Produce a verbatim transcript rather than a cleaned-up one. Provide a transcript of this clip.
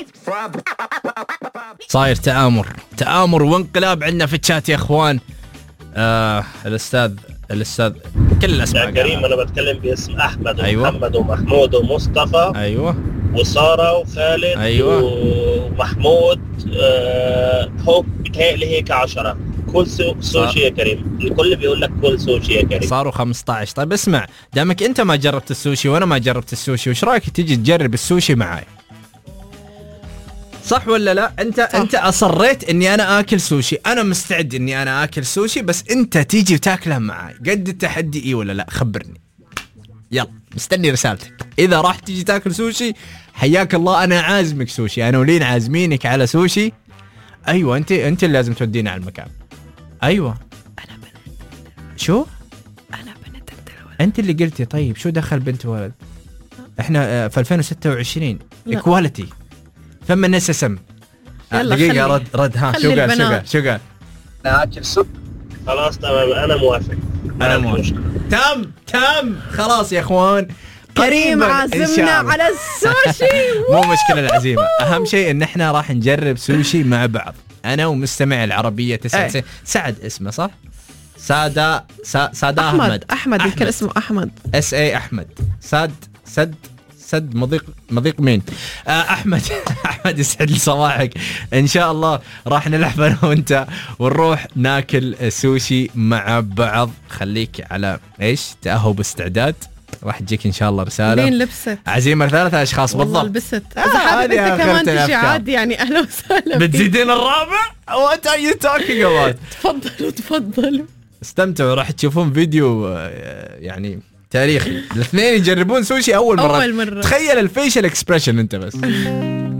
صاير تآمر تآمر وانقلاب عندنا في الشات يا اخوان. آه الاستاذ الاستاذ كل الاسماء يا كريم انا بتكلم باسم احمد أيوة. ومحمد ومحمود ومصطفى ايوه وساره وخالد أيوة. ومحمود. آه هو بتهيألي هيك عشرة. كل سو سوشي يا كريم، الكل بيقول لك كل سوشي يا كريم. صاروا خمسة عشر. طيب اسمع، دامك انت ما جربت السوشي وانا ما جربت السوشي، وش رايك تيجي تجرب السوشي معاي؟ صح ولا لا؟ انت صح. انت اصريت اني انا اكل سوشي، انا مستعد اني انا اكل سوشي، بس انت تيجي وتاكلها معاي. قد التحدي ايه ولا لا؟ خبرني يلا، مستني رسالتك. اذا راح تيجي تاكل سوشي حياك الله، انا عازمك سوشي، انا ولين عازمينك على سوشي. ايوه انت انت اللي لازم تودينا على المكان. ايوه انا بنت. شو انا بنت الولد؟ انت اللي قلتي. طيب شو دخل بنت ولد؟ احنا في ألفين وستة وعشرين ايكواليتي. ثم نسسم. دقيقة رد رد ها شو قال شو قال شو قال؟ لا اكل سوق. خلاص تمام انا موافق. انا موافق. تم تم خلاص يا اخوان. كريم عازمنا على السوشي. مو مشكلة العزيمة، اهم شيء ان احنا راح نجرب سوشي مع بعض، انا ومستمع العربية تسعة وتسعين. سعد اسمه صح؟ سادة سا سادة أحمد أحمد أحمد يمكن اسمه أحمد اس اي أحمد ساد سد سد مضيق مضيق مين آه أحمد أحمد يسعد لي صباحك. إن شاء الله راح نلعب أنا وأنت ونروح ناكل سوشي مع بعض. خليك على إيش تأهب استعداد، راح تجيك إن شاء الله رسالة. مين لبست عزيمة ثلاثة أشخاص بالضبط. والله لبست. إذا حابب أنت كمان تجي عادي يعني أهلا وسهلا. بتزيدين الرابع. What are you talking about؟ تفضلوا تفضلوا استمتعوا، راح تشوفون فيديو يعني تاريخي. الاثنين يجربون سوشي أول مرة. أول مرة. تخيل الفيشل اكسبريشن أنت بس.